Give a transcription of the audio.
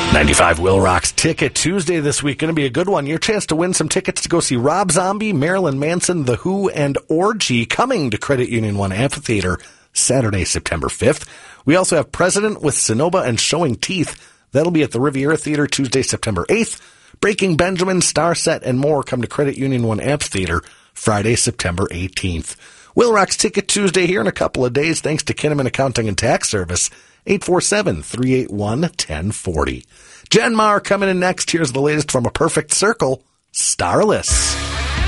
95 Will Rock's Ticket Tuesday this week. Going to be a good one. Your chance to win some tickets to go see Rob Zombie, Marilyn Manson, The Who, and Orgy coming to Credit Union 1 Amphitheater Saturday, September 5th. We also have President with Sonoma and Showing Teeth. That'll be at the Riviera Theater Tuesday, September 8th. Breaking Benjamin, Star Set, and more come to Credit Union 1 Amphitheater Friday, September 18th. Will Rock's Ticket Tuesday here in a couple of days thanks to Kinnaman Accounting and Tax Service. 847-381-1040. Jen Marr coming in next. Here's the latest from A Perfect Circle, Starless.